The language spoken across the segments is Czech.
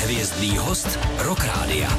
Hvězdný host Rock Rádia.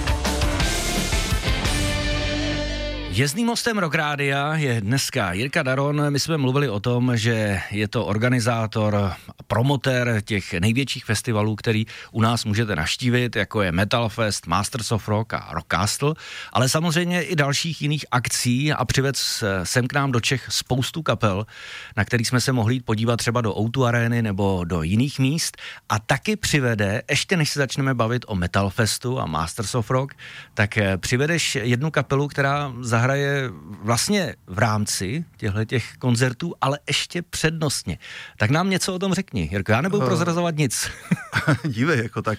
Jezdným hostem Rock Rádia je dneska Jirka Daron. My jsme mluvili o tom, že je to organizátor, promotér těch největších festivalů, který u nás můžete navštívit, jako je Metal Fest, Masters of Rock a Rockcastle, ale samozřejmě i dalších jiných akcí a přivez sem k nám do Čech spoustu kapel, na kterých jsme se mohli jít podívat třeba do O2 Areny nebo do jiných míst, a taky přivede, ještě než se začneme bavit o Metal Festu a Masters of Rock, tak přivedeš jednu kapelu, která zahraje vlastně v rámci těch koncertů, ale ještě přednostně. Tak nám něco o tom řekni, Jirko, já nebudu prozrazovat nic. Dívej,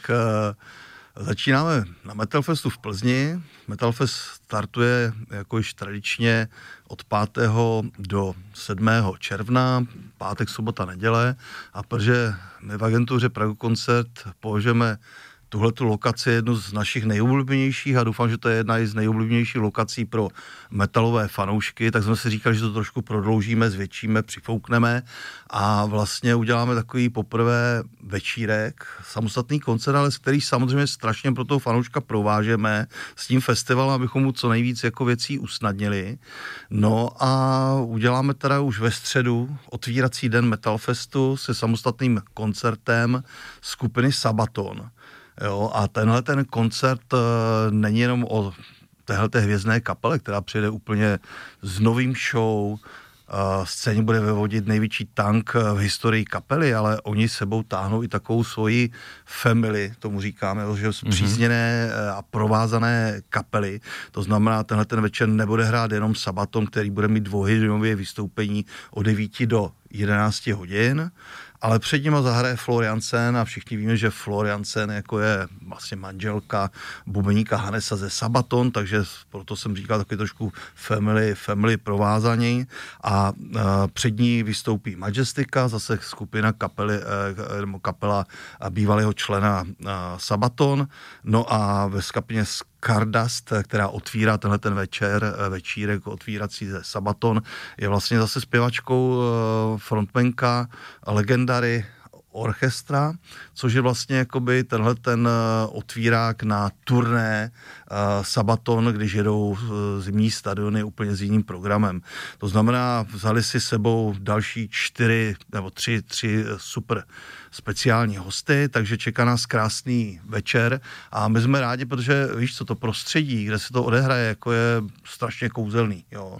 začínáme na Metal Festu v Plzni. Metal Fest startuje jako již tradičně od 5. do 7. června, pátek, sobota, neděle, a protože my v agentuře Prague Koncert považujeme tuhletu lokaci jednu z našich nejoblíbenějších a doufám, že to je jedna z nejoblíbenějších lokací pro metalové fanoušky, tak jsme si říkali, že to trošku prodloužíme, zvětšíme, přifoukneme a vlastně uděláme takový poprvé večírek, samostatný koncert, ale který samozřejmě strašně pro toho fanouška provážeme s tím festivalem, abychom mu co nejvíc jako věcí usnadnili. No a uděláme teda už ve středu otvírací den Metal Festu se samostatným koncertem skupiny Sabaton. Jo, a tenhle ten koncert není jenom o téhleté hvězdné kapele, která přijede úplně s novým show, scéně bude vyvodit největší tank v historii kapely, ale oni sebou táhnou i takovou svoji family, tomu říkáme, že zpřízněné a provázané kapely. To znamená, tenhle ten večer nebude hrát jenom Sabaton, který bude mít dvouhodinové vystoupení od 9 do 11 hodin, ale před nima zahraje Floriansen a všichni víme, že Floriansen jako je vlastně manželka bubeníka Hannesa ze Sabaton, takže proto jsem říkal takový trošku family provázaní a před ní vystoupí Majestika, zase skupina kapela bývalého člena Sabaton, no a ve skupině Stardust, která otvírá tenhle ten večírek otvírací ze Sabaton, je vlastně zase zpěvačkou frontmanka Legendary Orchestra, což je vlastně jakoby tenhle ten otvírák na turné Sabaton, když jedou zimní stadiony úplně s jiným programem. To znamená, vzali si sebou další 4 nebo 3 super speciální hosty, takže čeká nás krásný večer a my jsme rádi, protože víš co, to prostředí, kde se to odehraje, jako je strašně kouzelný. Jo.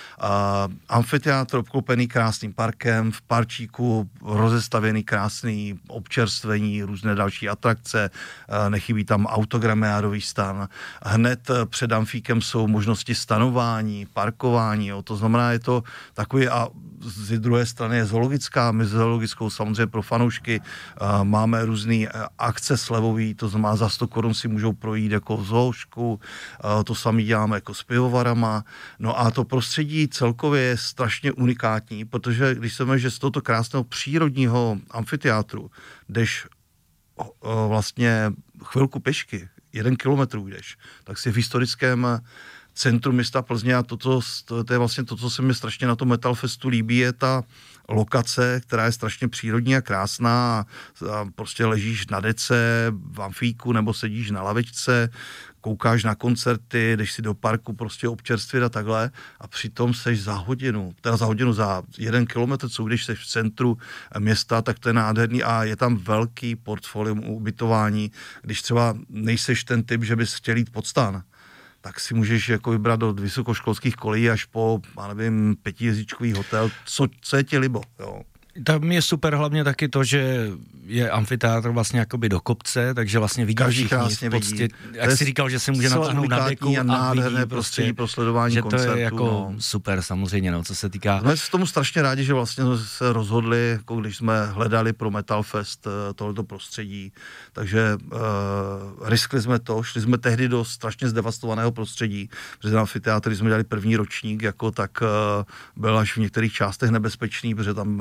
Amfiteátr obklopený krásným parkem, v parčíku rozestavěný krásný občerstvení, různé další atrakce, nechybí tam autogramiádový stan. Hned před amfíkem jsou možnosti stanování, parkování, jo. To znamená, je to takový, a z druhé strany je zoologická, my zoologickou samozřejmě pro fanoušky máme různý akce slevový, to znamená za 100 korun si můžou projít jako v zooložku, to samé děláme jako s pivovarama, no a to prostředí celkově je strašně unikátní, protože když se že z tohoto krásného přírodního amfiteátru jdeš vlastně chvilku pešky, 1 kilometr jdeš, tak si v historickém centru města Plzně, a to je vlastně to, co se mi strašně na tom Metal Festu líbí, je ta lokace, která je strašně přírodní a krásná a prostě ležíš na dece v amfíku nebo sedíš na lavičce, koukáš na koncerty, jdeš si do parku prostě občerstvit a takhle a přitom seš za 1 kilometr, co když seš v centru města, tak to je nádherný a je tam velký portfolium ubytování, když třeba nejseš ten typ, že bys chtěl jít pod stan, tak si můžeš jako vybrat od vysokoškolských kolejí až po, já nevím, 5hvězdičkový hotel, co je ti libo, jo. Tam je super hlavně taky to, že je amfiteátr vlastně jakoby do kopce, takže vlastně vidí každý všichni v podstatě, jak jsi říkal, že se může natáhnout na deku a nádherné prostředí pro sledování koncertů. Že to je jako super samozřejmě, no, co se týká. Jsme s tomu strašně rádi, že vlastně se rozhodli, jako když jsme hledali pro Metal Fest tohleto prostředí, takže riskli jsme to, šli jsme tehdy do strašně zdevastovaného prostředí, protože na amfiteátru jsme dělali první ročník, jako tak byl až v některých částech nebezpečný, protože tam byly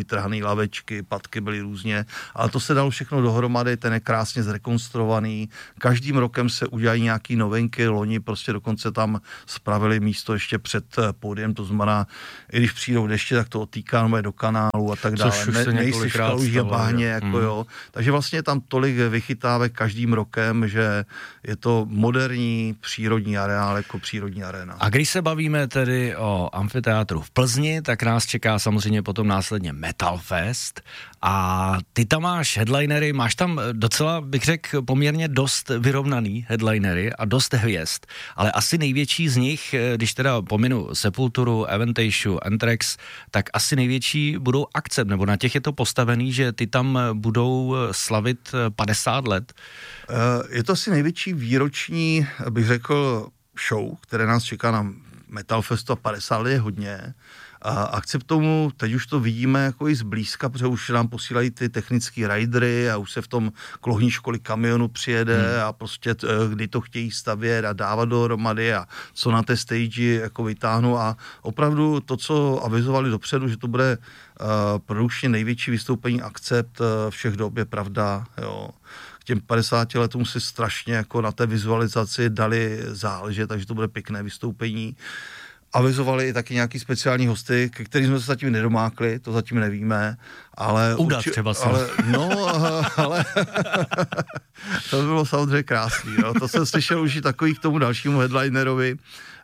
vytrhané lavečky, patky byly různě, ale to se dalo všechno dohromady, ten je krásně zrekonstruovaný. Každým rokem se udělají nějaký novinky, loni prostě dokonce tam spravili místo ještě před pódiem, to znamená, i když přijdou deště, tak to otýká do kanálu a tak dále. Nejsi v kaluži a bahně, jako jo. Takže vlastně je tam tolik vychytávek každým rokem, že je to moderní přírodní areál jako přírodní aréna. A když se bavíme tedy o amfiteátru v Plzni, tak nás čeká samozřejmě potom následně Metal Fest a ty tam máš headlinery, máš tam docela, bych řekl, poměrně dost vyrovnaný headlinery a dost hvězd, ale asi největší z nich, když teda pominu Sepulturu, Avantasia, Anthrax, tak asi největší budou Accept, nebo na těch je to postavený, že ty tam budou slavit 50 let. Je to asi největší výroční, bych řekl, show, které nás čeká na Metal Festu a 50 let je hodně. A Acceptomu, teď už to vidíme jako i zblízka, protože už nám posílají ty technický ridery a už se v tom klohníčku kolik kamionu přijede a prostě kdy to chtějí stavět a dávat dohromady a co na té stage jako vytáhnou a opravdu to, co avizovali dopředu, že to bude produkčně největší vystoupení Accept všech dob, je pravda, jo. K těm 50 letům si strašně jako na té vizualizaci dali záležet, takže to bude pěkné vystoupení. Avizovali i taky nějaký speciální hosty, ke kterým jsme se zatím nedomákli, to zatím nevíme, ale... Udat třeba se. Ale to by bylo samozřejmě krásný, no. To jsem slyšel už i takový k tomu dalšímu headlinerovi.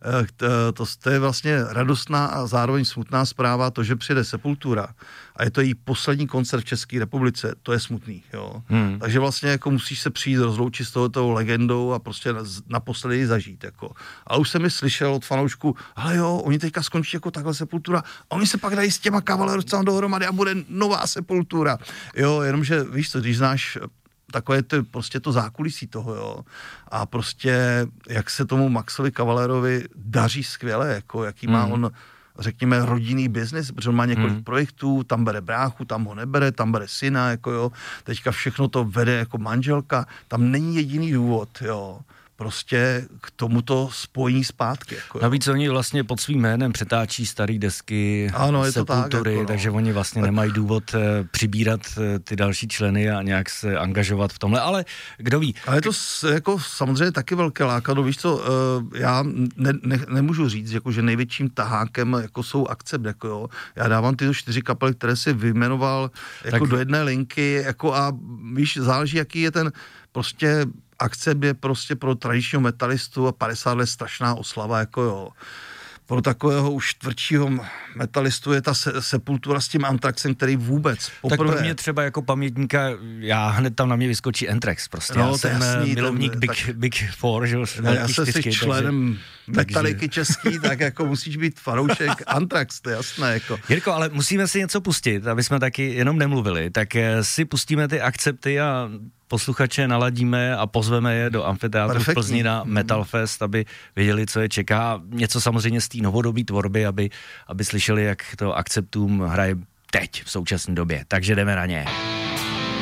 To je vlastně radostná a zároveň smutná zpráva, to, že přijede Sepultura a je to její poslední koncert v České republice, to je smutný, jo. Takže vlastně jako musíš se přijít rozloučit s touhletou legendou a prostě naposledy ji zažít, jako. A už jsem mi slyšel od fanoušků, ale jo, oni teďka skončí jako takhle Sepultura a oni se pak dají s těma Cavalercama dohromady a bude nová Sepultura, jo, jenomže víš co, když znáš takové to, prostě to zákulisí toho, jo. A prostě, jak se tomu Maxovi Cavalerovi daří skvěle, jako jaký má on, řekněme, rodinný biznis, protože on má několik projektů, tam bere bráchu, tam ho nebere, tam bere syna, jako jo. Teďka všechno to vede jako manželka, tam není jediný důvod, jo. Prostě k tomuto spojení zpátky. Jako, navíc oni vlastně pod svým jménem přetáčí starý desky Sepultury, tak, jako, takže oni vlastně nemají důvod přibírat ty další členy a nějak se angažovat v tomhle, ale kdo ví. Ale je to jako samozřejmě taky velké lákadlo, víš co, já nemůžu říct, jako, že největším tahákem jako jsou Accept, jako jo. Já dávám tyto 4 kapely, které si vyjmenoval jako tak do jedné linky, jako a víš, záleží, jaký je ten prostě Accept je prostě pro tradičního metalistu a 50 let strašná oslava, jako jo. Pro takového už tvrdšího metalistu je ta Sepultura s tím Anthraxem, který vůbec poprvé... Tak pro mě třeba jako pamětníka, já hned tam na mě vyskočí Anthrax prostě. No, já jsem jasný, milovník Big Four, že jo. Já se jsi členem metaliky český, tak jako musíš být fanoušek Anthrax, to je jasné. Jako. Jirko, ale musíme si něco pustit, aby jsme taky jenom nemluvili, tak si pustíme ty Accepty a posluchače naladíme a pozveme je do amfiteátru v Plzni na Metal Fest, aby věděli, co je čeká. Něco samozřejmě z té novodobé tvorby, aby slyšeli, jak to Acceptum hraje teď v současné době. Takže jdeme na ně.